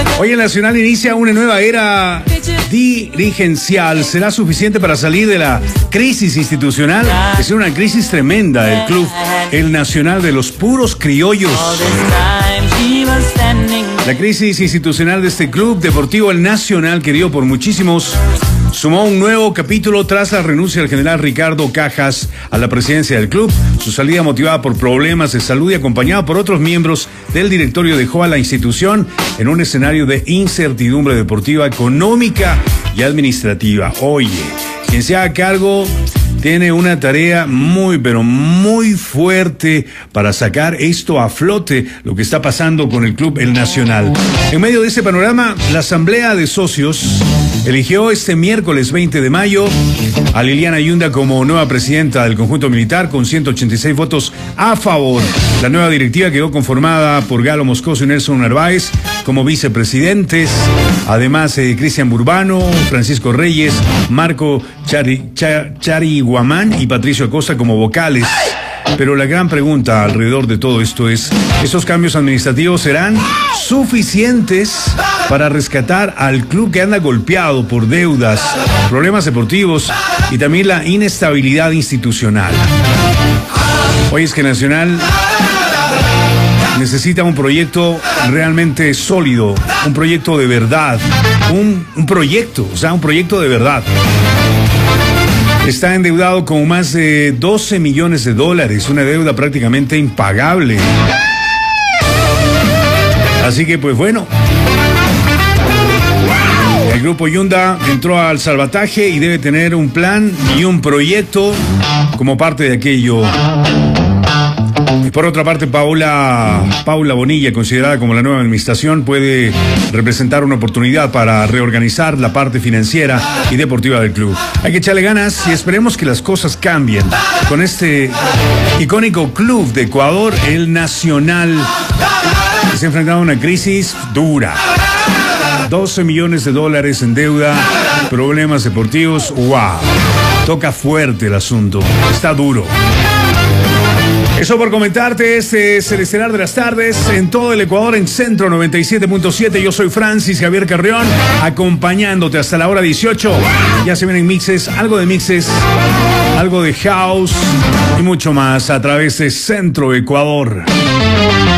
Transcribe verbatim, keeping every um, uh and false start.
Hoy el Nacional inicia una nueva era dirigencial. ¿Será suficiente para salir de la crisis institucional? Es una crisis tremenda el club, el Nacional de los puros criollos. La crisis institucional de este club deportivo, el Nacional, querido por muchísimos, sumó un nuevo capítulo tras la renuncia del general Ricardo Cajas a la presidencia del club. Su salida, motivada por problemas de salud y acompañada por otros miembros del directorio, dejó a la institución en un escenario de incertidumbre deportiva, económica y administrativa. Oye, quien se haga cargo tiene una tarea muy, pero muy fuerte para sacar esto a flote, lo que está pasando con el club El Nacional. En medio de este panorama, la Asamblea de Socios eligió este miércoles veinte de mayo a Liliana Yunda como nueva presidenta del conjunto militar con ciento ochenta y seis votos a favor. La nueva directiva quedó conformada por Galo Moscoso y Nelson Narváez como vicepresidentes. Además, eh, Cristian Burbano, Francisco Reyes, Marco Chari, Chari, Chari Guamán y Patricio Acosta como vocales. Pero la gran pregunta alrededor de todo esto es, ¿esos cambios administrativos serán suficientes para rescatar al club que anda golpeado por deudas, problemas deportivos y también la inestabilidad institucional? Hoy es que Nacional necesita un proyecto realmente sólido, un proyecto de verdad, un, un proyecto, o sea, un proyecto de verdad. Está endeudado con más de doce millones de dólares, una deuda prácticamente impagable. Así que, pues bueno, el grupo Yunda entró al salvataje y debe tener un plan y un proyecto como parte de aquello. Por otra parte, Paula, Paula Bonilla, considerada como la nueva administración, puede representar una oportunidad para reorganizar la parte financiera y deportiva del club. Hay que echarle ganas y esperemos que las cosas cambien con este icónico club de Ecuador, el Nacional, que se ha enfrentado a una crisis dura. doce millones de dólares en deuda, problemas deportivos, wow. Toca fuerte el asunto, está duro. Eso por comentarte, este es el Estelar de las Tardes en todo el Ecuador en Centro noventa y siete punto siete. Yo soy Francis Javier Carrión, acompañándote hasta la hora dieciocho. Ya se vienen mixes, algo de mixes, algo de house y mucho más a través de Centro Ecuador.